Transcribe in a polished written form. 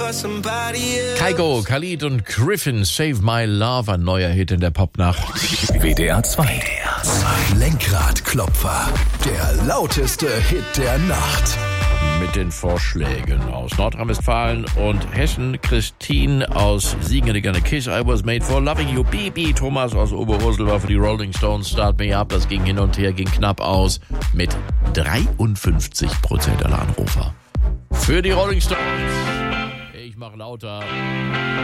Kygo, Khalid und Griffin, Save My Love, ein neuer Hit in der Popnacht. WDR 2. Lenkradklopfer, der lauteste Hit der Nacht. Mit den Vorschlägen aus Nordrhein-Westfalen und Hessen. Christine aus Siegen hätte gerne Kiss, I Was Made for Loving You. Bibi, Thomas aus Oberursel war für die Rolling Stones, Start Me Up. Das ging hin und her, ging knapp aus mit 53% aller Anrufer. Für die Rolling Stones. Ich mach lauter.